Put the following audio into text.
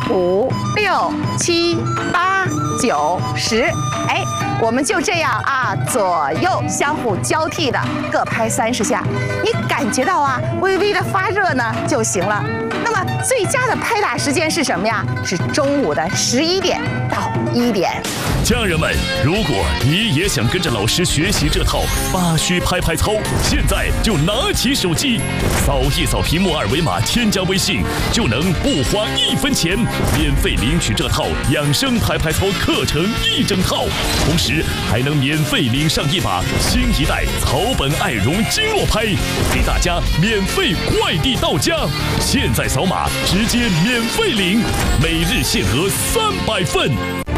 5、6、7、8、9、10，哎，我们就这样啊，左右相互交替的各拍30下，你感觉到啊，微微的发热呢就行了。那么最佳的拍打时间是什么呀？是中午的11点到1点。 家人们，如果你也想跟着老师学习这套8虚拍拍操，现在就拿起手机，扫一扫屏幕2维码，添加微信，就能不花1分钱，免费领取这套养生拍拍操课程1整套，同时还能免费领上一把新一代草本爱绒经络拍，给大家免费快递到家。现在扫码直接免费领，每日限额300份。